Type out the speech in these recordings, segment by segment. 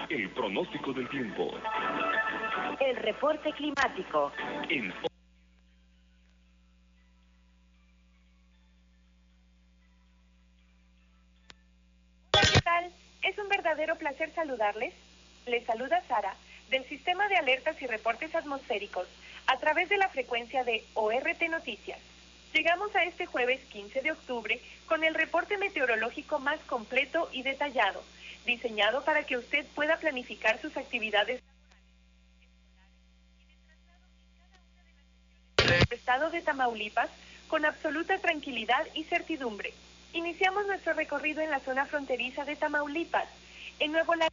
El pronóstico del tiempo. El reporte climático. En ¿Qué tal? Es un verdadero placer saludarles. Les saluda Sara, del Sistema de Alertas y Reportes Atmosféricos, a través de la frecuencia de ORT Noticias. Llegamos a este jueves 15 de octubre con el reporte meteorológico más completo y detallado, diseñado para que usted pueda planificar sus actividades del estado de Tamaulipas con absoluta tranquilidad y certidumbre. Iniciamos nuestro recorrido en la zona fronteriza de Tamaulipas. En Nuevo Laredo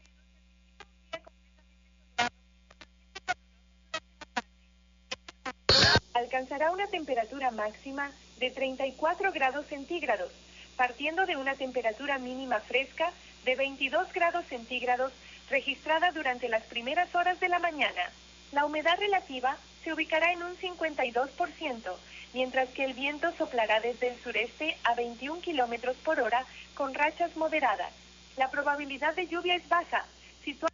alcanzará una temperatura máxima de 34 grados centígrados, partiendo de una temperatura mínima fresca de 22 grados centígrados registrada durante las primeras horas de la mañana. La humedad relativa se ubicará en un 52%, mientras que el viento soplará desde el sureste a 21 kilómetros por hora con rachas moderadas. La probabilidad de lluvia es baja, situada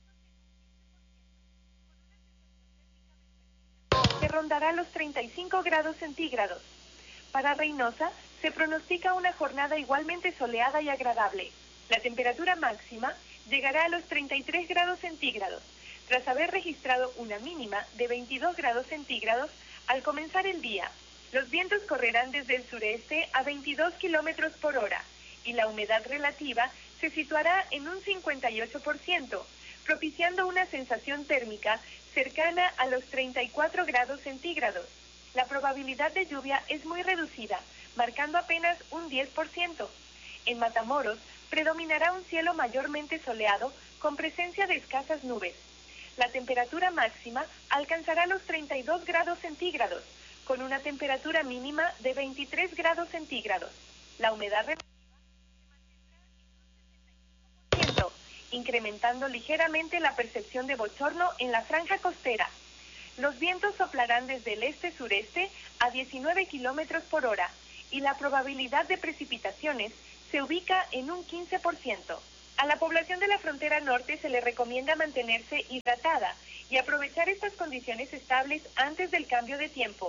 que rondará los 35 grados centígrados. Para Reynosa se pronostica una jornada igualmente soleada y agradable. La temperatura máxima llegará a los 33 grados centígrados, tras haber registrado una mínima de 22 grados centígrados al comenzar el día. Los vientos correrán desde el sureste a 22 kilómetros por hora y la humedad relativa se situará en un 58%, propiciando una sensación térmica cercana a los 34 grados centígrados. La probabilidad de lluvia es muy reducida, marcando apenas un 10%. En Matamoros predominará un cielo mayormente soleado con presencia de escasas nubes. La temperatura máxima alcanzará los 32 grados centígrados, con una temperatura mínima de 23 grados centígrados. La humedad relativa se mantendrá en un 65%, incrementando ligeramente la percepción de bochorno en la franja costera. Los vientos soplarán desde el este-sureste a 19 kilómetros por hora y la probabilidad de precipitaciones se ubica en un 15%. A la población de la frontera norte se le recomienda mantenerse hidratada y aprovechar estas condiciones estables antes del cambio de tiempo.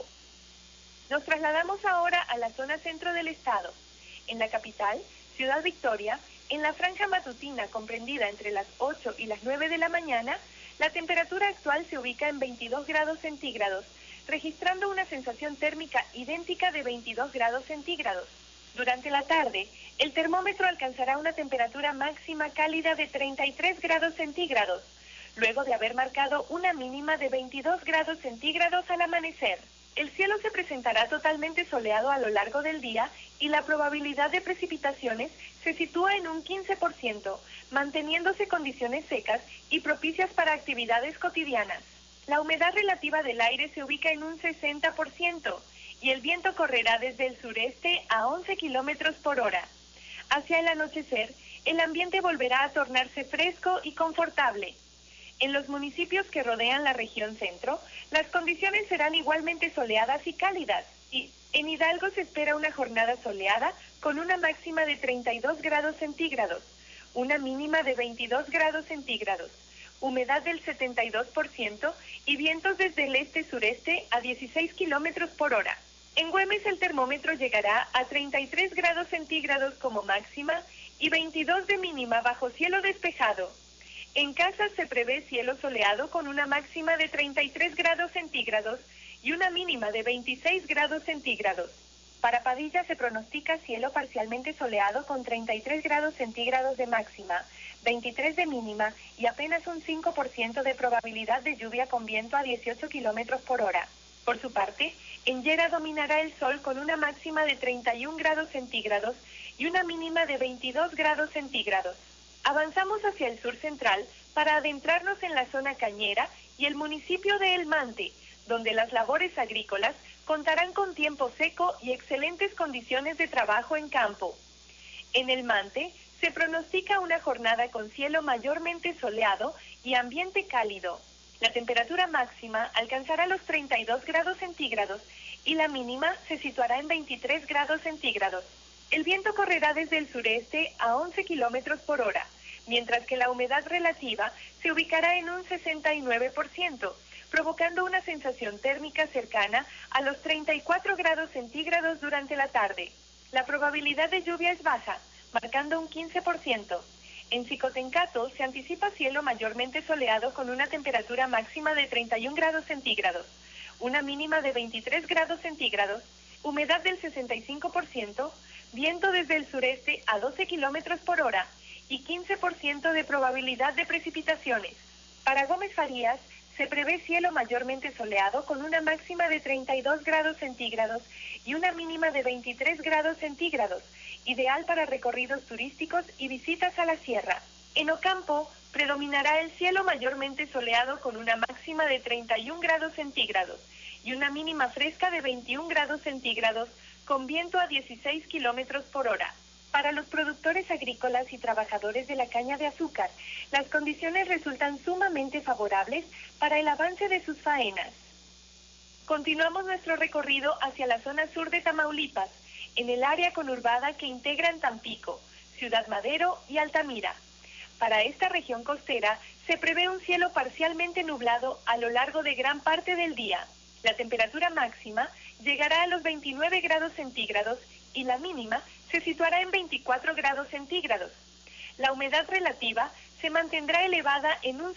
Nos trasladamos ahora a la zona centro del estado. En la capital, Ciudad Victoria, en la franja matutina comprendida entre las 8 y las 9 de la mañana, la temperatura actual se ubica en 22 grados centígrados, registrando una sensación térmica idéntica de 22 grados centígrados. Durante la tarde, el termómetro alcanzará una temperatura máxima cálida de 33 grados centígrados, luego de haber marcado una mínima de 22 grados centígrados al amanecer. El cielo se presentará totalmente soleado a lo largo del día y la probabilidad de precipitaciones se sitúa en un 15%, manteniéndose condiciones secas y propicias para actividades cotidianas. La humedad relativa del aire se ubica en un 60% y el viento correrá desde el sureste a 11 kilómetros por hora. Hacia el anochecer, el ambiente volverá a tornarse fresco y confortable. En los municipios que rodean la región centro, las condiciones serán igualmente soleadas y cálidas. Y en Hidalgo se espera una jornada soleada con una máxima de 32 grados centígrados, una mínima de 22 grados centígrados, humedad del 72% y vientos desde el este-sureste a 16 kilómetros por hora. En Güemes el termómetro llegará a 33 grados centígrados como máxima y 22 de mínima bajo cielo despejado. En Casas se prevé cielo soleado con una máxima de 33 grados centígrados y una mínima de 26 grados centígrados. Para Padilla se pronostica cielo parcialmente soleado con 33 grados centígrados de máxima, 23 de mínima y apenas un 5% de probabilidad de lluvia con viento a 18 kilómetros por hora. Por su parte, en Llera dominará el sol con una máxima de 31 grados centígrados y una mínima de 22 grados centígrados. Avanzamos hacia el sur central para adentrarnos en la zona cañera y el municipio de El Mante, donde las labores agrícolas contarán con tiempo seco y excelentes condiciones de trabajo en campo. En El Mante se pronostica una jornada con cielo mayormente soleado y ambiente cálido. La temperatura máxima alcanzará los 32 grados centígrados y la mínima se situará en 23 grados centígrados. El viento correrá desde el sureste a 11 kilómetros por hora, mientras que la humedad relativa se ubicará en un 69%, provocando una sensación térmica cercana a los 34 grados centígrados durante la tarde. La probabilidad de lluvia es baja, marcando un 15%. En Xicotencato se anticipa cielo mayormente soleado con una temperatura máxima de 31 grados centígrados, una mínima de 23 grados centígrados, humedad del 65%, viento desde el sureste a 12 kilómetros por hora y 15% de probabilidad de precipitaciones. Para Gómez Farías se prevé cielo mayormente soleado con una máxima de 32 grados centígrados y una mínima de 23 grados centígrados, ideal para recorridos turísticos y visitas a la sierra. En Ocampo predominará el cielo mayormente soleado con una máxima de 31 grados centígrados y una mínima fresca de 21 grados centígrados con viento a 16 kilómetros por hora. Para los productores agrícolas y trabajadores de la caña de azúcar, las condiciones resultan sumamente favorables para el avance de sus faenas. Continuamos nuestro recorrido hacia la zona sur de Tamaulipas, en el área conurbada que integran Tampico, Ciudad Madero y Altamira. Para esta región costera se prevé un cielo parcialmente nublado a lo largo de gran parte del día. La temperatura máxima llegará a los 29 grados centígrados y la mínima se situará en 24 grados centígrados. La humedad relativa se mantendrá elevada en un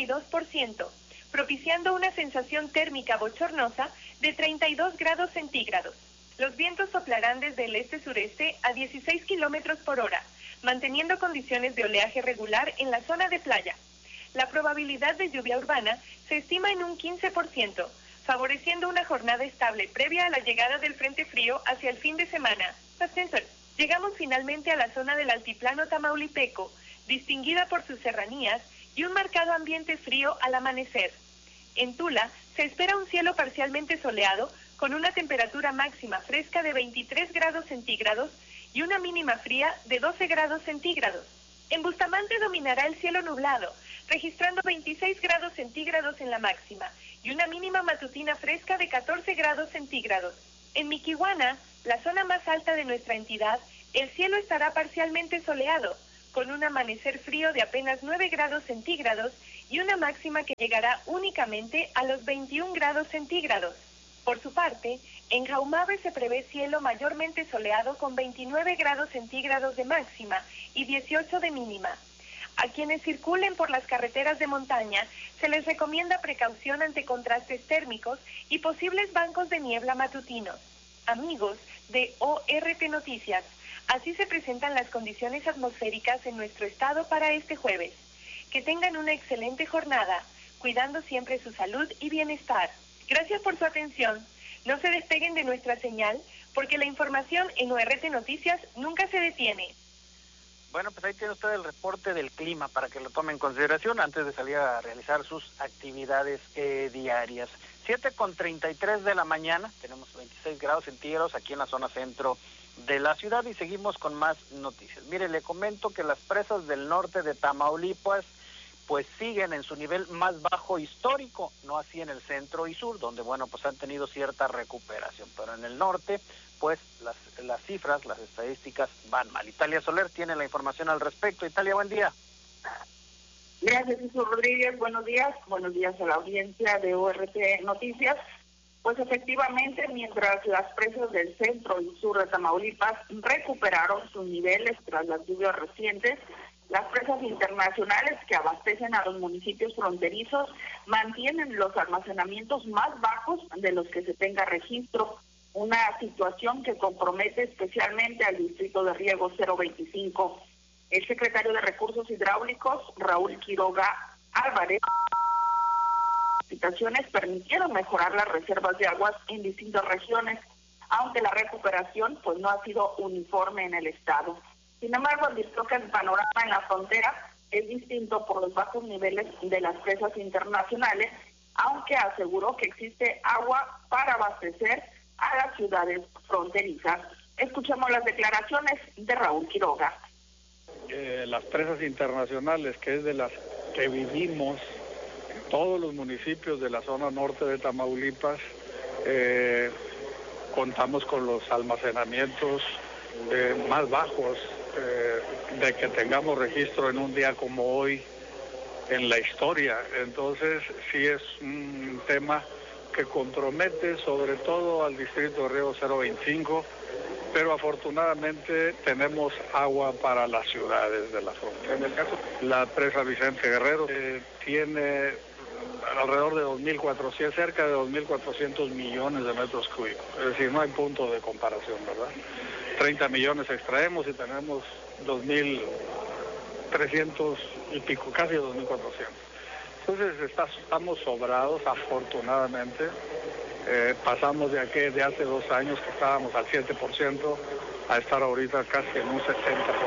72%, propiciando una sensación térmica bochornosa de 32 grados centígrados. Los vientos soplarán desde el este-sureste a 16 kilómetros por hora, manteniendo condiciones de oleaje regular en la zona de playa. La probabilidad de lluvia urbana se estima en un 15%, favoreciendo una jornada estable previa a la llegada del frente frío hacia el fin de semana. Ascensor. Llegamos finalmente a la zona del altiplano tamaulipeco, distinguida por sus serranías y un marcado ambiente frío al amanecer. En Tula se espera un cielo parcialmente soleado con una temperatura máxima fresca de 23 grados centígrados y una mínima fría de 12 grados centígrados. En Bustamante dominará el cielo nublado, registrando 26 grados centígrados en la máxima y una mínima matutina fresca de 14 grados centígrados. En Miquihuana, la zona más alta de nuestra entidad, el cielo estará parcialmente soleado, con un amanecer frío de apenas 9 grados centígrados y una máxima que llegará únicamente a los 21 grados centígrados. Por su parte, en Jaumabe se prevé cielo mayormente soleado con 29 grados centígrados de máxima y 18 de mínima. A quienes circulen por las carreteras de montaña, se les recomienda precaución ante contrastes térmicos y posibles bancos de niebla matutinos. Amigos de ORT Noticias, así se presentan las condiciones atmosféricas en nuestro estado para este jueves. Que tengan una excelente jornada, cuidando siempre su salud y bienestar. Gracias por su atención. No se despeguen de nuestra señal, porque la información en ORT Noticias nunca se detiene. Bueno, pues ahí tiene usted el reporte del clima para que lo tome en consideración antes de salir a realizar sus actividades diarias. 7:33 de la mañana, tenemos 26 grados centígrados aquí en la zona centro de la ciudad y seguimos con más noticias. Mire, le comento que las presas del norte de Tamaulipas pues siguen en su nivel más bajo histórico, no así en el centro y sur, donde bueno, pues han tenido cierta recuperación, pero en el norte pues las cifras, las estadísticas van mal. Italia Soler tiene la información al respecto. Italia, buen día. Gracias, Jesús Rodríguez. Buenos días a la audiencia de ORT Noticias. Pues efectivamente, mientras las presas del centro y sur de Tamaulipas recuperaron sus niveles tras las lluvias recientes, las presas internacionales que abastecen a los municipios fronterizos mantienen los almacenamientos más bajos de los que se tenga registro, una situación que compromete especialmente al distrito de riego 025. El secretario de Recursos Hidráulicos, Raúl Quiroga Álvarez, precipitaciones permitieron mejorar las reservas de aguas en distintas regiones, aunque la recuperación pues no ha sido uniforme en el estado. Sin embargo, advirtió que el panorama en la frontera es distinto por los bajos niveles de las presas internacionales, aunque aseguró que existe agua para abastecer a las ciudades fronterizas. Escuchemos las declaraciones de Raúl Quiroga. Las presas internacionales, que es de las que vivimos todos los municipios de la zona norte de Tamaulipas, contamos con los almacenamientos más bajos de que tengamos registro en un día como hoy en la historia. Entonces sí es un tema que compromete sobre todo al distrito de Riego 025, pero afortunadamente tenemos agua para las ciudades de la frontera. En el caso, la presa Vicente Guerrero tiene alrededor de 2.400, cerca de 2.400 millones de metros cúbicos. Es decir, no hay punto de comparación, ¿verdad? 30 millones extraemos y tenemos 2.300 y pico, casi 2.400. Entonces estamos sobrados, afortunadamente. Pasamos de hace 2 años que estábamos al 7% a estar ahorita casi en un 70%.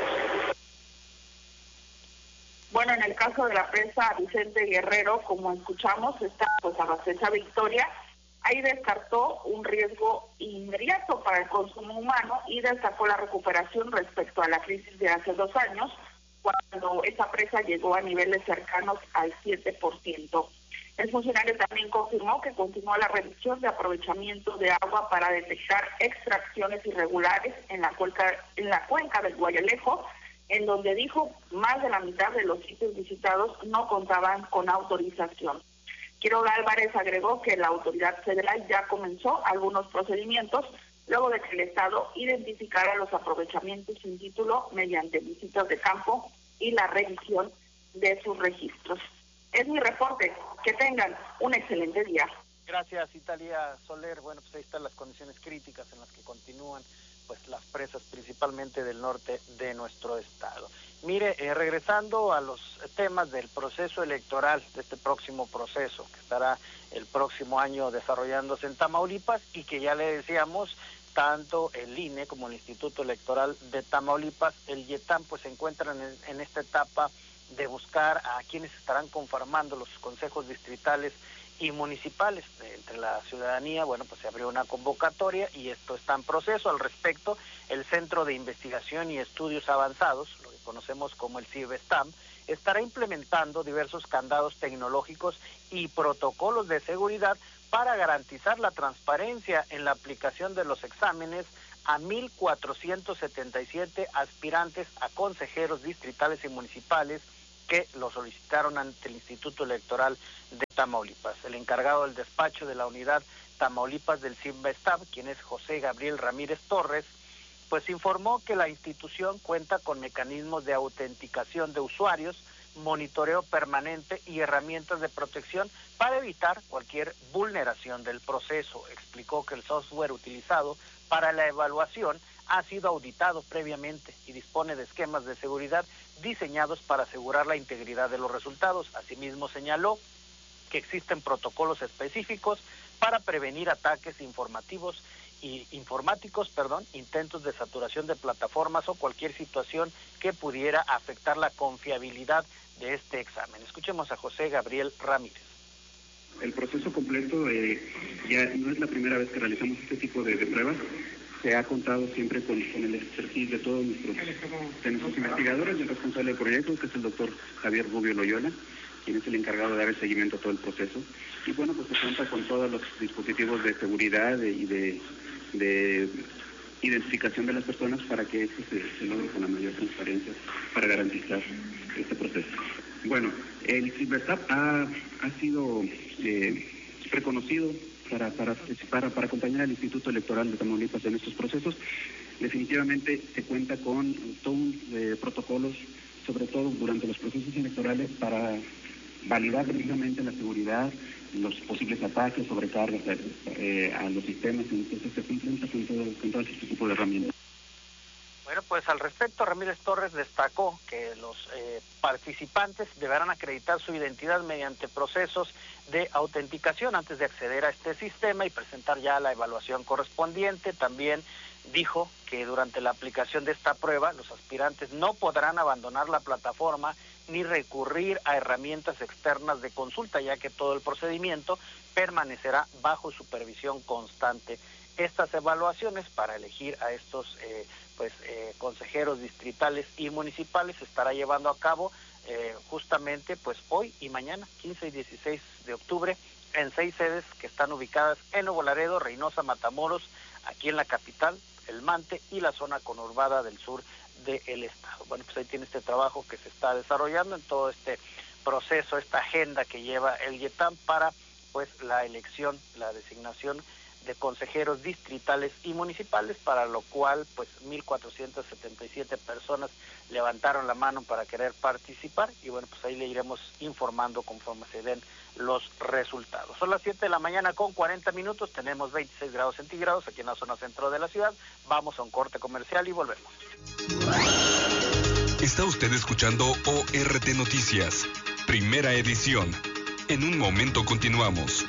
Bueno, en el caso de la presa Vicente Guerrero, como escuchamos, está pues abastece Victoria. Ahí descartó un riesgo inmediato para el consumo humano y destacó la recuperación respecto a la crisis de hace 2 años, cuando esa presa llegó a niveles cercanos al 7%. El funcionario también confirmó que continuó la reducción de aprovechamiento de agua para detectar extracciones irregulares en la cuenca del Guayalejo, en donde dijo más de la mitad de los sitios visitados no contaban con autorización. Quiroga Álvarez agregó que la autoridad federal ya comenzó algunos procedimientos luego de que el Estado identificara los aprovechamientos sin título mediante visitas de campo y la revisión de sus registros. Es mi reporte. Que tengan un excelente día. Gracias, Italia Soler. Bueno, pues ahí están las condiciones críticas en las que continúan pues las presas, principalmente del norte de nuestro estado. Mire, regresando a los temas del proceso electoral, de este próximo proceso que estará el próximo año desarrollándose en Tamaulipas y que ya le decíamos, tanto el INE como el Instituto Electoral de Tamaulipas, el IETAM, pues se encuentran en esta etapa de buscar a quienes estarán conformando los consejos distritales y municipales. Entre la ciudadanía, bueno, pues se abrió una convocatoria y esto está en proceso. Al respecto, el Centro de Investigación y Estudios Avanzados, lo que conocemos como el CIBESTAM, estará implementando diversos candados tecnológicos y protocolos de seguridad para garantizar la transparencia en la aplicación de los exámenes a 1.477 aspirantes a consejeros distritales y municipales que lo solicitaron ante el Instituto Electoral de Tamaulipas. El encargado del despacho de la unidad Tamaulipas del CIBESTAM, quien es José Gabriel Ramírez Torres, pues informó que la institución cuenta con mecanismos de autenticación de usuarios, monitoreo permanente y herramientas de protección para evitar cualquier vulneración del proceso. Explicó que el software utilizado para la evaluación ha sido auditado previamente y dispone de esquemas de seguridad diseñados para asegurar la integridad de los resultados. Asimismo, señaló que existen protocolos específicos para prevenir ataques informáticos, intentos de saturación de plataformas o cualquier situación que pudiera afectar la confiabilidad de este examen. Escuchemos a José Gabriel Ramírez. El proceso completo ya no es la primera vez que realizamos este tipo de pruebas. Se ha contado siempre con el expertise de todos nuestros investigadores. El responsable del proyecto, que es el doctor Javier Rubio Loyola, quien es el encargado de dar el seguimiento a todo el proceso. Y bueno, pues se cuenta con todos los dispositivos de seguridad y de identificación de las personas para que esto se logre con la mayor transparencia para garantizar este proceso. Bueno, el CIBESTAM ha sido reconocido para acompañar al Instituto Electoral de Tamaulipas en estos procesos. Definitivamente se cuenta con todos protocolos, sobre todo durante los procesos electorales, para validar precisamente la seguridad, los posibles ataques, sobrecargas a los sistemas. Entonces se cumplen con todo este tipo de herramientas. Bueno, pues al respecto, Ramírez Torres destacó que los participantes deberán acreditar su identidad mediante procesos de autenticación antes de acceder a este sistema y presentar ya la evaluación correspondiente. También dijo que durante la aplicación de esta prueba, los aspirantes no podrán abandonar la plataforma ni recurrir a herramientas externas de consulta, ya que todo el procedimiento permanecerá bajo supervisión constante. Estas evaluaciones para elegir a estos consejeros distritales y municipales se estará llevando a cabo justamente pues hoy y mañana, 15 y 16 de octubre, en 6 sedes que están ubicadas en Nuevo Laredo, Reynosa, Matamoros, aquí en la capital, El Mante y la zona conurbada del sur del Estado. Bueno, pues ahí tiene este trabajo que se está desarrollando en todo este proceso, esta agenda que lleva el IETAM para pues la elección, la designación de consejeros distritales y municipales, para lo cual pues 1,477 personas levantaron la mano para querer participar, y bueno, pues ahí le iremos informando conforme se den los resultados. Son las 7 de la mañana con 40 minutos, tenemos 26 grados centígrados aquí en la zona centro de la ciudad. Vamos a un corte comercial y volvemos. Está usted escuchando ORT Noticias, primera edición. En un momento continuamos.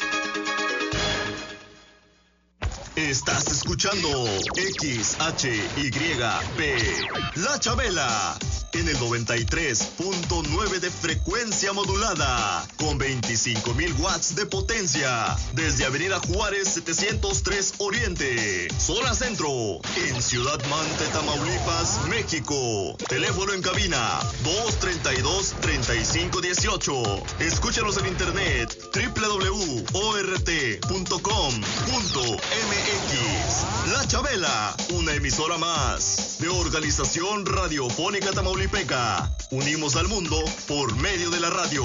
Estás escuchando XHYP, La Chabela, en el 93.9 de frecuencia modulada, con 25,000 watts de potencia, desde Avenida Juárez 703 Oriente, zona centro, en Ciudad Mante, Tamaulipas, México. Teléfono en cabina 232-3518. Escúchanos en internet www.ort.com.mx. La Chabela, una emisora más de Organización Radiofónica Tamaulipeca. Unimos al mundo por medio de la radio.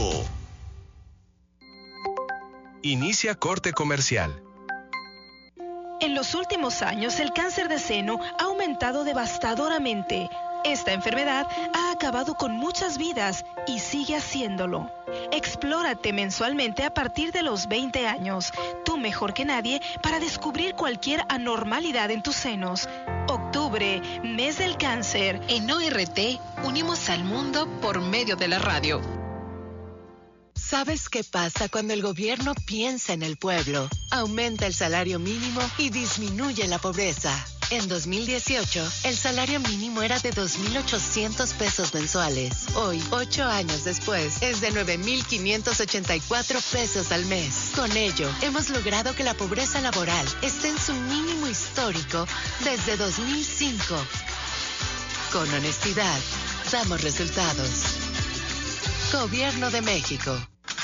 Inicia corte comercial. En los últimos años, el cáncer de seno ha aumentado devastadoramente. Esta enfermedad ha acabado con muchas vidas y sigue haciéndolo. Explórate mensualmente a partir de los 20 años. Tú mejor que nadie para descubrir cualquier anormalidad en tus senos. Octubre, mes del cáncer. En ORT, unimos al mundo por medio de la radio. ¿Sabes qué pasa cuando el gobierno piensa en el pueblo? Aumenta el salario mínimo y disminuye la pobreza. En 2018, el salario mínimo era de 2,800 pesos mensuales. Hoy, 8 años después, es de 9,584 pesos al mes. Con ello, hemos logrado que la pobreza laboral esté en su mínimo histórico desde 2005. Con honestidad, damos resultados. Gobierno de México.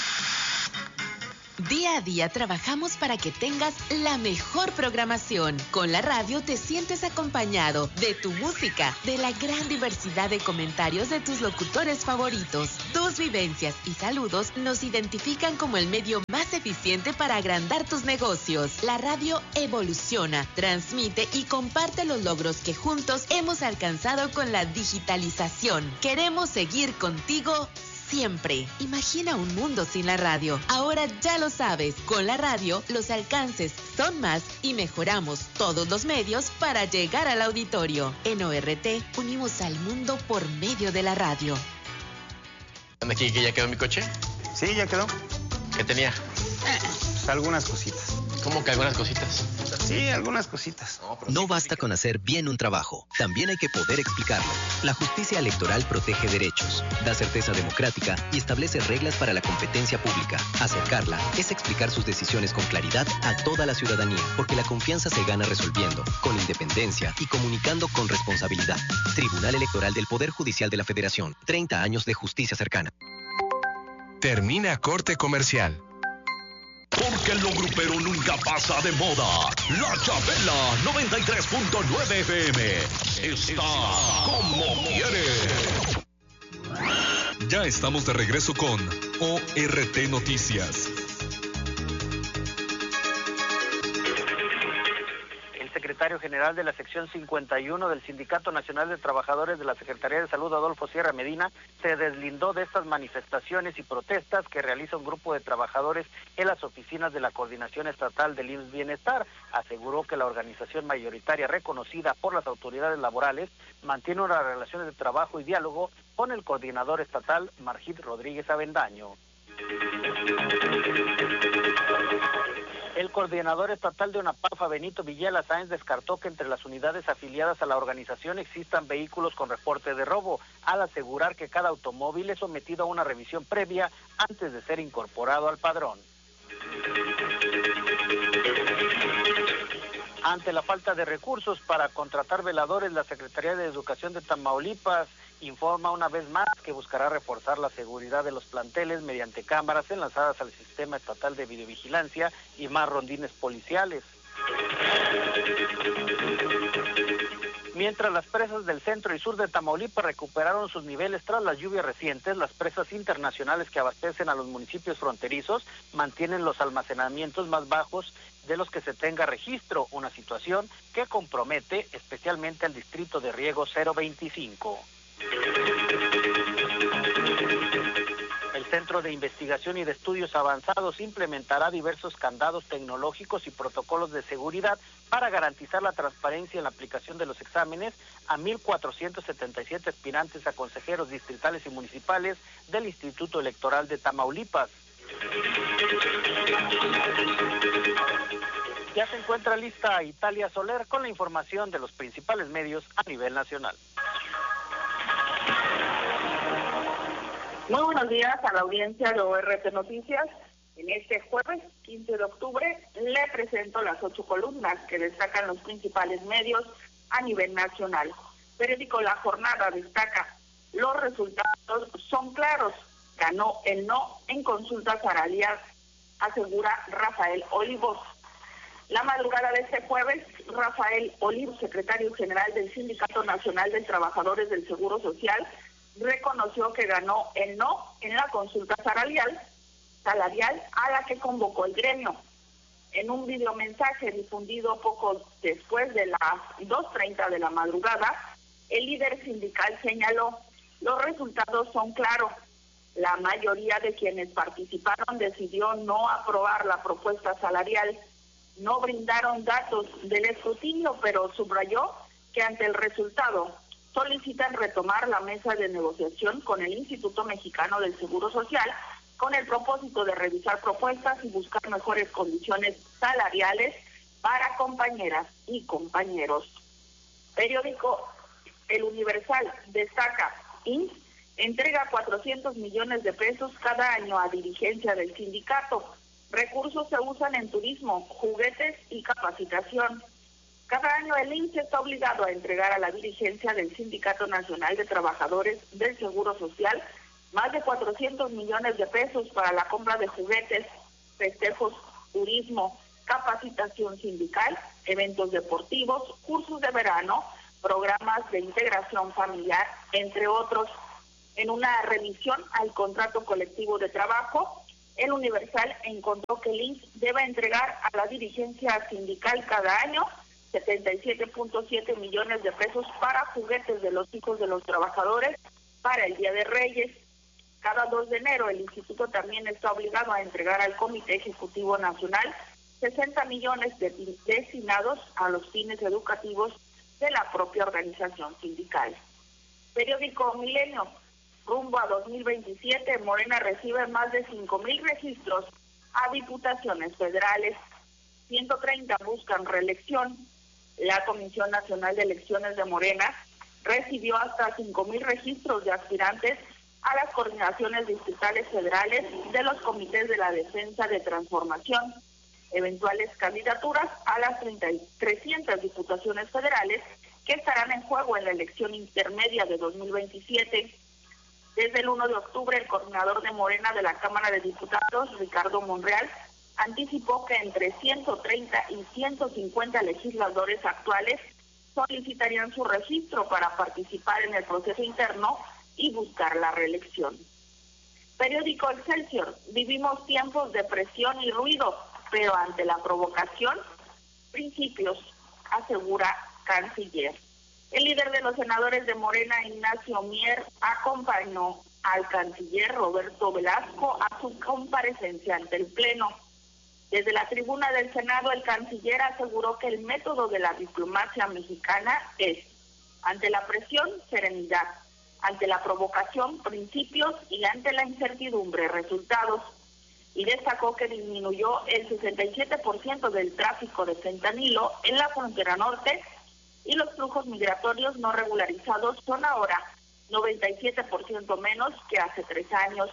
Día a día trabajamos para que tengas la mejor programación. Con la radio te sientes acompañado de tu música, de la gran diversidad de comentarios de tus locutores favoritos. Tus vivencias y saludos nos identifican como el medio más eficiente para agrandar tus negocios. La radio evoluciona, transmite y comparte los logros que juntos hemos alcanzado con la digitalización. Queremos seguir contigo siempre. Imagina un mundo sin la radio. Ahora ya lo sabes. Con la radio, los alcances son más y mejoramos todos los medios para llegar al auditorio. En ORT, unimos al mundo por medio de la radio. ¿Anda aquí que ya quedó mi coche? Sí, ya quedó. ¿Qué tenía? Pues algunas cositas. ¿Cómo que algunas cositas? Sí, algunas cositas. No basta con hacer bien un trabajo, también hay que poder explicarlo. La justicia electoral protege derechos, da certeza democrática y establece reglas para la competencia pública. Acercarla es explicar sus decisiones con claridad a toda la ciudadanía, porque la confianza se gana resolviendo, con independencia y comunicando con responsabilidad. Tribunal Electoral del Poder Judicial de la Federación, 30 años de justicia cercana. Termina corte comercial. Porque lo grupero nunca pasa de moda. La Chabela 93.9 FM está como quiere. Ya estamos de regreso con ORT Noticias. El secretario general de la sección 51 del Sindicato Nacional de Trabajadores de la Secretaría de Salud, Adolfo Sierra Medina, se deslindó de estas manifestaciones y protestas que realiza un grupo de trabajadores en las oficinas de la Coordinación Estatal del IMSS Bienestar. Aseguró que la organización mayoritaria reconocida por las autoridades laborales mantiene unas relaciones de trabajo y diálogo con el coordinador estatal, Margit Rodríguez Avendaño. El coordinador estatal de UNAPAFA, Benito Villela Sáenz, descartó que entre las unidades afiliadas a la organización existan vehículos con reporte de robo, al asegurar que cada automóvil es sometido a una revisión previa antes de ser incorporado al padrón. Ante la falta de recursos para contratar veladores, la Secretaría de Educación de Tamaulipas informa una vez más que buscará reforzar la seguridad de los planteles mediante cámaras enlazadas al sistema estatal de videovigilancia y más rondines policiales. Mientras las presas del centro y sur de Tamaulipas recuperaron sus niveles tras las lluvias recientes, las presas internacionales que abastecen a los municipios fronterizos mantienen los almacenamientos más bajos de los que se tenga registro, una situación que compromete especialmente al distrito de riego 025. El Centro de Investigación y de Estudios Avanzados implementará diversos candados tecnológicos y protocolos de seguridad para garantizar la transparencia en la aplicación de los exámenes a 1,477 aspirantes a consejeros distritales y municipales del Instituto Electoral de Tamaulipas. Ya se encuentra lista Italia Soler con la información de los principales medios a nivel nacional. Muy buenos días a la audiencia de ORT Noticias. En este jueves 15 de octubre le presento las 8 columnas que destacan los principales medios a nivel nacional. Periódico La Jornada destaca: los resultados son claros, ganó el no en consulta salarial, asegura Rafael Olivos. La madrugada de este jueves, Rafael Olivos, secretario general del Sindicato Nacional de Trabajadores del Seguro Social, reconoció que ganó el no en la consulta salarial a la que convocó el gremio. En un videomensaje difundido poco después de las 2:30 de la madrugada, el líder sindical señaló: los resultados son claros. La mayoría de quienes participaron decidió no aprobar la propuesta salarial. No brindaron datos del escrutinio, pero subrayó que ante el resultado solicitan retomar la mesa de negociación con el Instituto Mexicano del Seguro Social con el propósito de revisar propuestas y buscar mejores condiciones salariales para compañeras y compañeros. Periódico El Universal destaca: IMSS entrega 400 millones de pesos cada año a dirigencia del sindicato. Recursos se usan en turismo, juguetes y capacitación. Cada año el IMSS está obligado a entregar a la dirigencia del Sindicato Nacional de Trabajadores del Seguro Social más de 400 millones de pesos para la compra de juguetes, festejos, turismo, capacitación sindical, eventos deportivos, cursos de verano, programas de integración familiar, entre otros. En una revisión al contrato colectivo de trabajo, El Universal encontró que el IMSS debe entregar a la dirigencia sindical cada año 77.7 millones de pesos para juguetes de los hijos de los trabajadores para el Día de Reyes. Cada 2 de enero el instituto también está obligado a entregar al Comité Ejecutivo Nacional 60 millones destinados a los fines educativos de la propia organización sindical. Periódico Milenio: rumbo a 2027, Morena recibe más de 5,000 registros a diputaciones federales. 130 buscan reelección. La Comisión Nacional de Elecciones de Morena recibió hasta 5,000 registros de aspirantes a las coordinaciones distritales federales de los comités de la defensa de transformación. Eventuales candidaturas a las 300 diputaciones federales que estarán en juego en la elección intermedia de 2027. Desde el 1 de octubre, el coordinador de Morena de la Cámara de Diputados, Ricardo Monreal, anticipó que entre 130 y 150 legisladores actuales solicitarían su registro para participar en el proceso interno y buscar la reelección. Periódico Excelsior: vivimos tiempos de presión y ruido, pero ante la provocación, principios, asegura canciller. El líder de los senadores de Morena, Ignacio Mier, acompañó al canciller Roberto Velasco a su comparecencia ante el Pleno. Desde la tribuna del Senado, el canciller aseguró que el método de la diplomacia mexicana es: ante la presión, serenidad; ante la provocación, principios; y ante la incertidumbre, resultados. Y destacó que disminuyó el 67% del tráfico de fentanilo en la frontera norte y los flujos migratorios no regularizados son ahora 97% menos que hace 3 años.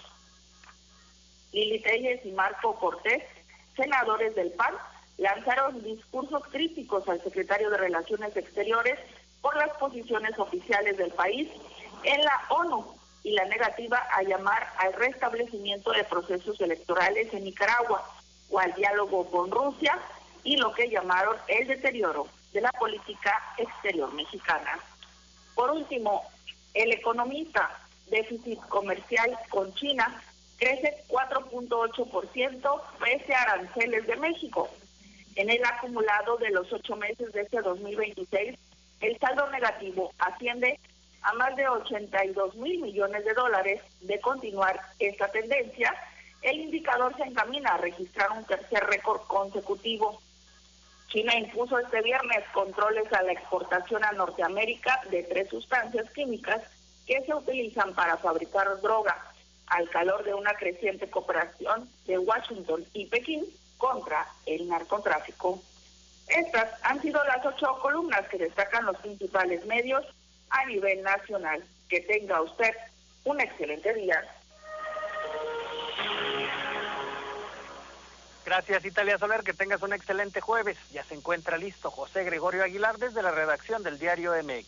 Lili Telles y Marco Cortés, senadores del PAN, lanzaron discursos críticos al secretario de Relaciones Exteriores por las posiciones oficiales del país en la ONU y la negativa a llamar al restablecimiento de procesos electorales en Nicaragua o al diálogo con Rusia y lo que llamaron el deterioro de la política exterior mexicana. Por último, El Economista, déficit comercial con China crece 4.8% pese a aranceles de México. En el acumulado de los 8 meses de este 2026, el saldo negativo asciende a más de 82,000 millones de dólares. De continuar esta tendencia, el indicador se encamina a registrar un tercer récord consecutivo. China impuso este viernes controles a la exportación a Norteamérica de 3 sustancias químicas que se utilizan para fabricar droga, al calor de una creciente cooperación de Washington y Pekín contra el narcotráfico. Estas han sido las 8 columnas que destacan los principales medios a nivel nacional. Que tenga usted un excelente día. Gracias, Italia Soler, que tengas un excelente jueves. Ya se encuentra listo José Gregorio Aguilar desde la redacción del Diario MX.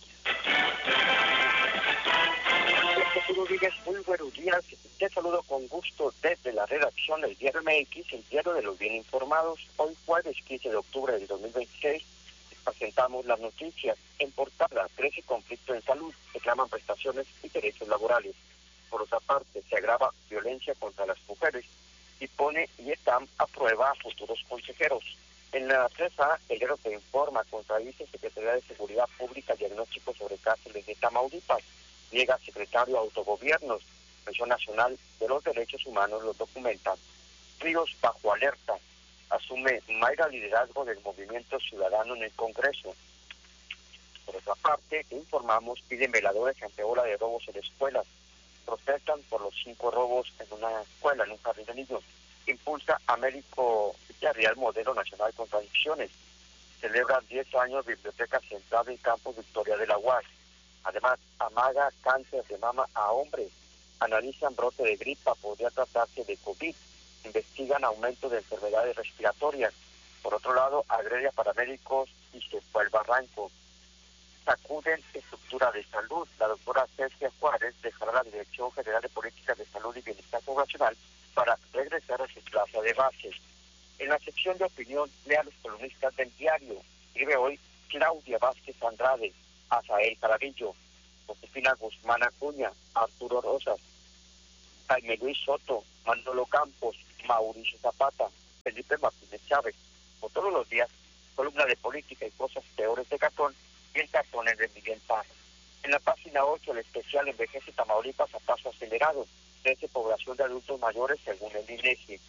Rodríguez, muy buenos días. Te saludo con gusto desde la redacción del Diario MX, el diario de los bien informados. Hoy jueves 15 de octubre del 2026 presentamos las noticias. En portada, 13 conflictos en salud, reclaman prestaciones y derechos laborales. Por otra parte, se agrava violencia contra las mujeres y pone IETAM a prueba a futuros consejeros. En la 3A, el diario te informa, contradice Secretaría de Seguridad Pública diagnóstico sobre cárceles de Tamaulipas. Llega secretario de Autogobiernos, Comisión Nacional de los Derechos Humanos los documenta. Ríos bajo alerta. Asume Mayra liderazgo del movimiento ciudadano en el Congreso. Por otra parte, informamos, piden veladores ante ola de robos en escuelas. Protestan por los 5 robos en una escuela, en un jardín de niños. Impulsa Américo Villarreal modelo nacional contra adicciones. Celebra 10 años Biblioteca Central en Campus Victoria de la UAS. Además, amaga cáncer de mama a hombres. Analizan brote de gripa, podría tratarse de COVID. Investigan aumento de enfermedades respiratorias. Por otro lado, agrede a paramédicos y se fue al barranco. Sacuden estructura de salud. La doctora Cecia Juárez dejará la Dirección General de Políticas de Salud y Bienestar Poblacional para regresar a su plaza de base. En la sección de opinión, lea a los columnistas del diario. Escribe hoy Claudia Vázquez Andrade, Azael Carabillo, Josefina Guzmán Acuña, Arturo Rosas, Jaime Luis Soto, Manolo Campos, Mauricio Zapata, Felipe Martínez Chávez. Como todos los días, columna de política y cosas peores de Catón y el cartón es de Miguel Paz. En la página 8, el especial envejece Tamaulipas a paso acelerado, crece población de adultos mayores según el INEGI.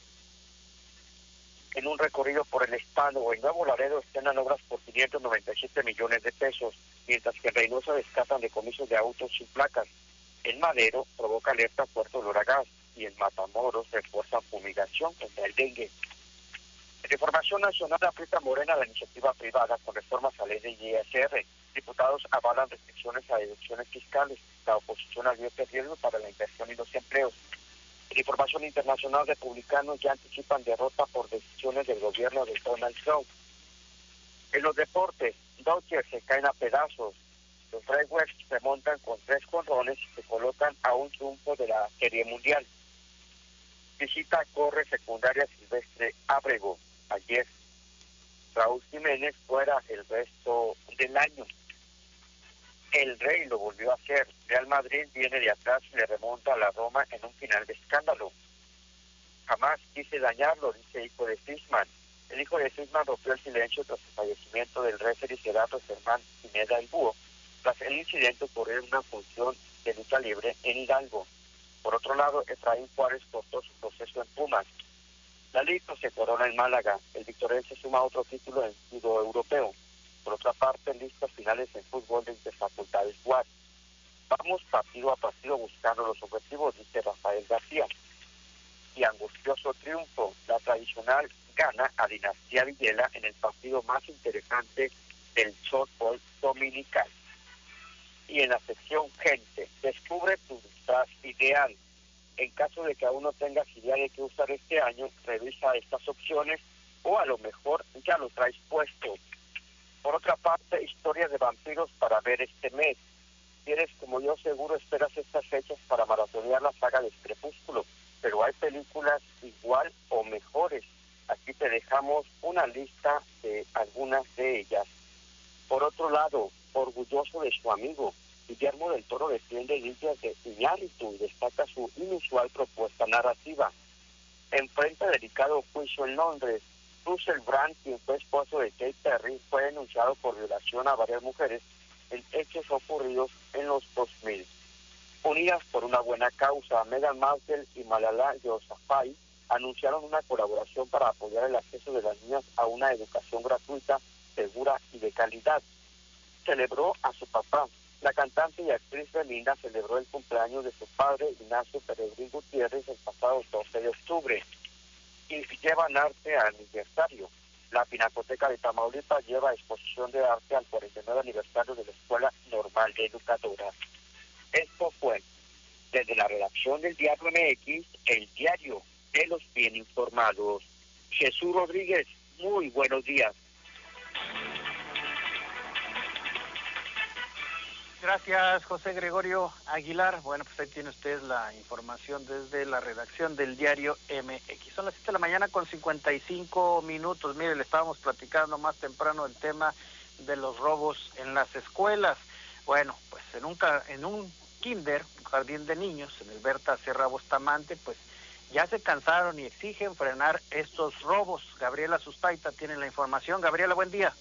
En un recorrido por el estado, en Nuevo Laredo estrenan obras por 597 millones de pesos, mientras que en Reynosa descartan decomisos de autos sin placas. En Madero provoca alerta fuerte olor a gas y en Matamoros refuerzan fumigación contra el dengue. En información nacional, aprieta Morena la iniciativa privada con reformas a ley de ISR. Diputados avalan restricciones a deducciones fiscales. La oposición advierte riesgo para la inversión y los empleos. En información internacional, republicanos ya anticipan derrota por decisiones del gobierno de Donald Trump. En los deportes, Dodgers se caen a pedazos. Los Red Sox remontan con 3 jonrones y se colocan a un triunfo de la Serie Mundial. Visita corre secundaria Silvestre Ábrego. Ayer, Raúl Jiménez fuera el resto del año. El Rey lo volvió a hacer. Real Madrid viene de atrás y le remonta a la Roma en un final de escándalo. Jamás quise dañarlo, dice hijo de Fisman. El hijo de Fisman rompió el silencio tras el fallecimiento del referee Gerardo Germán Pineda el Búho. Tras el incidente ocurrió en una función de lucha libre en Hidalgo. Por otro lado, Efraín Juárez cortó su proceso en Pumas. Lalito se corona en Málaga. El victorense suma otro título en judo europeo. Por otra parte, listas finales en fútbol de interfacultades UAS. Vamos partido a partido buscando los objetivos, dice Rafael García. Y angustioso triunfo, la tradicional gana a Dinastía Villela en el partido más interesante del softball dominical. Y en la sección gente, descubre tu disfraz ideal. En caso de que aún no tengas idea de qué usar este año, revisa estas opciones o a lo mejor ya lo traes puesto. Por otra parte, historias de vampiros para ver este mes. Si eres como yo, seguro esperas estas fechas para maratonear la saga de Crepúsculo, pero hay películas igual o mejores. Aquí te dejamos una lista de algunas de ellas. Por otro lado, orgulloso de su amigo, Guillermo del Toro defiende Indias de Iñárritu y destaca su inusual propuesta narrativa. Enfrenta delicado juicio en Londres. Russell Brand, quien fue esposo de Katy Perry, fue denunciado por violación a varias mujeres en hechos ocurridos en los 2000. Unidas por una buena causa, Meghan Markle y Malala Yousafzai anunciaron una colaboración para apoyar el acceso de las niñas a una educación gratuita, segura y de calidad. Celebró a su papá. La cantante y actriz Belinda celebró el cumpleaños de su padre, Ignacio Peregrín Gutiérrez, el pasado 12 de octubre. Y llevan arte al aniversario. La Pinacoteca de Tamaulipas lleva exposición de arte al 49 aniversario de la Escuela Normal de Educadoras. Esto fue, desde la redacción del Diario MX, el diario de los bien informados. Jesús Rodríguez, muy buenos días. Gracias, José Gregorio Aguilar. Bueno, pues ahí tiene usted la información desde la redacción del Diario MX. Son las 7 de la mañana con 55 minutos. Mire, le estábamos platicando más temprano el tema de los robos en las escuelas. Bueno, pues en un kinder, un jardín de niños, en el Berta Sierra Bustamante, pues ya se cansaron y exigen frenar estos robos. Gabriela Sustaita tiene la información. Gabriela, buen día.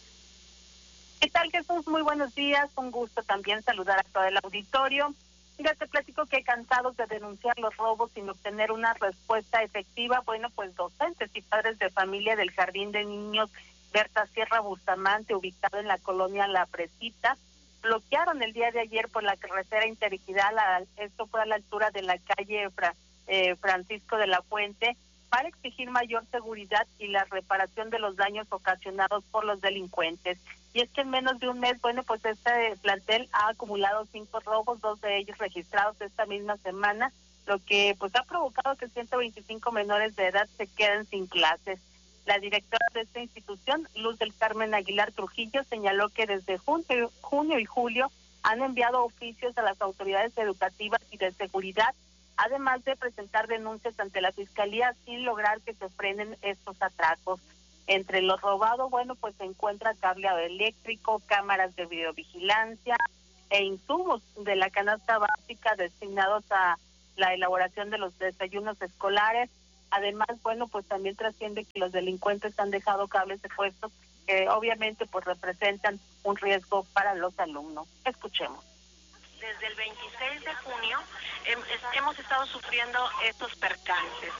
¿Qué tal, Jesús? Muy buenos días. Un gusto también saludar a todo el auditorio. Mira, te platico que cansados de denunciar los robos sin obtener una respuesta efectiva, bueno, pues docentes y padres de familia del Jardín de Niños Berta Sierra Bustamante, ubicado en la colonia La Presita, bloquearon el día de ayer por la carretera Interregional, esto fue a la altura de la calle Francisco de la Fuente, para exigir mayor seguridad y la reparación de los daños ocasionados por los delincuentes. Y es que en menos de un mes, bueno, pues este plantel ha acumulado 5 robos, 2 de ellos registrados esta misma semana, lo que pues ha provocado que 125 menores de edad se queden sin clases. La directora de esta institución, Luz del Carmen Aguilar Trujillo, señaló que desde junio y julio han enviado oficios a las autoridades educativas y de seguridad, además de presentar denuncias ante la Fiscalía sin lograr que se frenen estos atracos. Entre los robados, bueno, pues se encuentra cableado eléctrico, cámaras de videovigilancia e insumos de la canasta básica destinados a la elaboración de los desayunos escolares. Además, bueno, pues también trasciende que los delincuentes han dejado cables de puestos que obviamente pues representan un riesgo para los alumnos. Escuchemos. Desde el 26 de junio hemos estado sufriendo estos percances.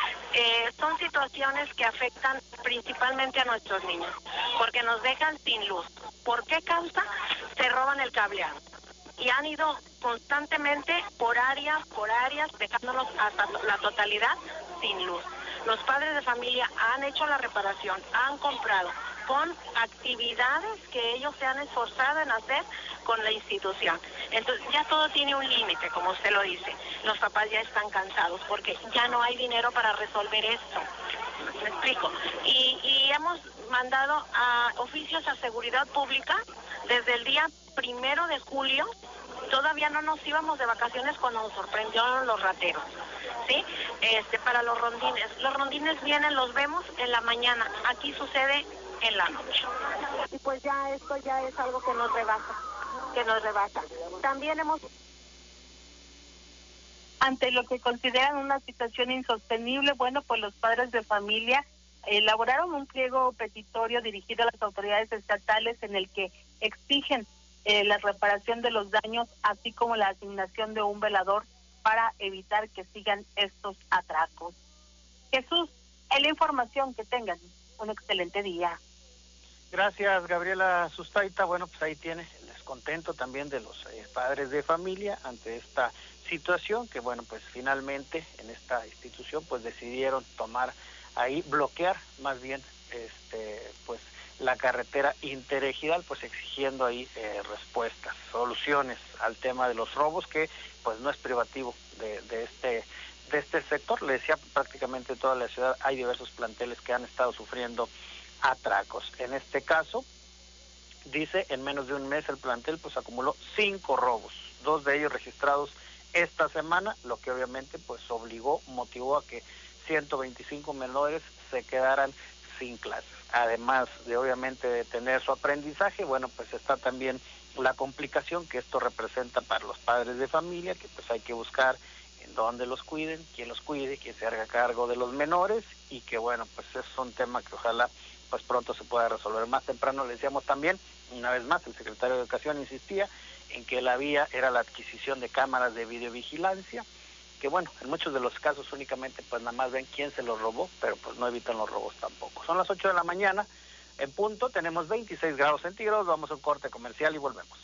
Son situaciones que afectan principalmente a nuestros niños, porque nos dejan sin luz. ¿Por qué causa? Se roban el cableado. Y han ido constantemente por áreas, dejándonos hasta la totalidad sin luz. Los padres de familia han hecho la reparación, han comprado con actividades que ellos se han esforzado en hacer con la institución. Entonces ya todo tiene un límite, como usted lo dice. Los papás ya están cansados porque ya no hay dinero para resolver esto. ¿Me explico? Y hemos mandado a oficios a seguridad pública desde el día 1 de julio. Todavía no nos íbamos de vacaciones cuando nos sorprendieron los rateros, ¿sí? Para los rondines. Los rondines vienen, los vemos en la mañana. Aquí sucede en la noche. Y pues ya esto ya es algo que nos rebasa. También hemos... Ante lo que consideran una situación insostenible, bueno, pues los padres de familia elaboraron un pliego petitorio dirigido a las autoridades estatales en el que exigen la reparación de los daños, así como la asignación de un velador para evitar que sigan estos atracos. Jesús, es la información. Que tengan un excelente día. Gracias, Gabriela Sustaita. Bueno, pues ahí tiene el descontento también de los padres de familia ante esta situación que, bueno, pues finalmente en esta institución pues decidieron bloquear más bien pues la carretera interregional, pues exigiendo ahí respuestas, soluciones al tema de los robos, que pues no es privativo de este sector. Le decía, prácticamente toda la ciudad hay diversos planteles que han estado sufriendo atracos. En este caso, dice, en menos de un mes el plantel pues acumuló 5 robos, 2 de ellos registrados esta semana, lo que obviamente pues motivó a que 125 menores se quedaran sin clases. Además de obviamente de tener su aprendizaje, bueno, pues está también la complicación que esto representa para los padres de familia, que pues hay que buscar en dónde los cuiden, quién los cuide, quién se haga cargo de los menores, y que bueno, pues es un tema que ojalá pues pronto se pueda resolver. Más temprano le decíamos también, una vez más, el secretario de Educación insistía en que la vía era la adquisición de cámaras de videovigilancia, que bueno, en muchos de los casos únicamente pues nada más ven quién se los robó, pero pues no evitan los robos tampoco. Son las 8 de la mañana, en punto, tenemos 26 grados centígrados, vamos a un corte comercial y volvemos.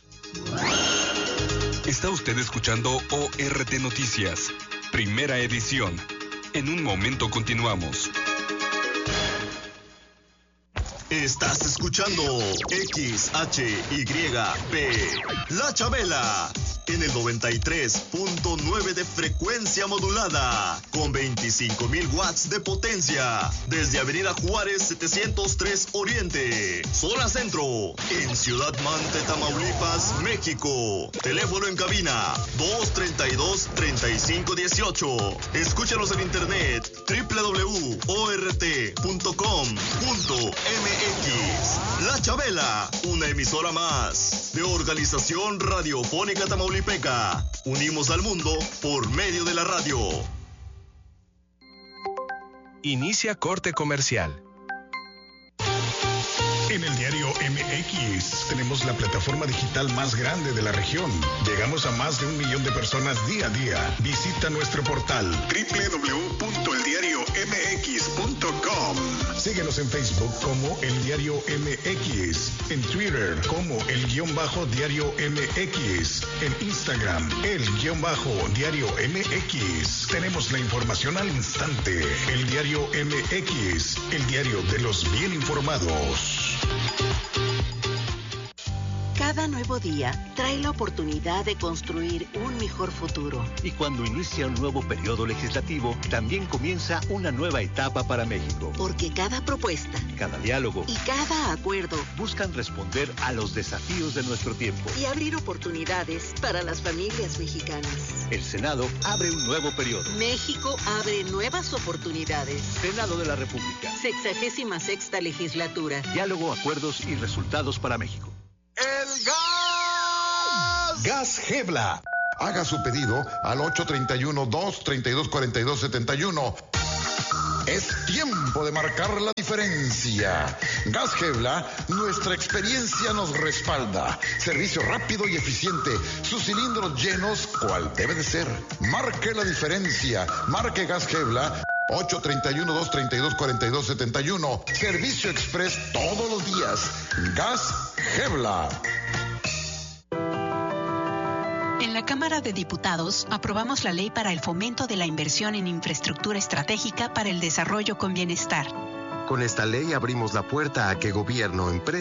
Está usted escuchando ORT Noticias, primera edición. En un momento continuamos. Estás escuchando XHYP, La Chabela, en el 93.9 de frecuencia modulada, con 25,000 watts de potencia, desde Avenida Juárez 703 Oriente, zona centro, en Ciudad Mante, Tamaulipas, México. Teléfono en cabina 232-3518. Escúchanos en internet www.ort.com.mx. La Chabela, una emisora más de Organización Radiofónica Tamaulipeca. Unimos al mundo por medio de la radio. Inicia corte comercial. En el diario MX tenemos la plataforma digital más grande de la región. Llegamos a más de 1 millón de personas día a día. Visita nuestro portal www.eldiariomx.com. Síguenos en Facebook como El Diario MX, en Twitter como El_Diario MX, en Instagram El_Diario MX. Tenemos la información al instante. El Diario MX, el diario de los bien informados. Cada nuevo día trae la oportunidad de construir un mejor futuro. Y cuando inicia un nuevo periodo legislativo, también comienza una nueva etapa para México. Porque cada propuesta, cada diálogo y cada acuerdo buscan responder a los desafíos de nuestro tiempo y abrir oportunidades para las familias mexicanas. El Senado abre un nuevo periodo. México abre nuevas oportunidades. Senado de la República. 66ª legislatura. Diálogo, acuerdos y resultados para México. ¡El gas! Gas Gebla. Haga su pedido al 831-232-4271. Es tiempo de marcar la diferencia. Gas Gebla, nuestra experiencia nos respalda. Servicio rápido y eficiente. Sus cilindros llenos, cual debe de ser. Marque la diferencia. Marque Gas Gebla. 831-232-4271. Servicio express todos los días. Gas Gebla. En la Cámara de Diputados aprobamos la ley para el fomento de la inversión en infraestructura estratégica para el desarrollo con bienestar. Con esta ley abrimos la puerta a que gobierno, empresas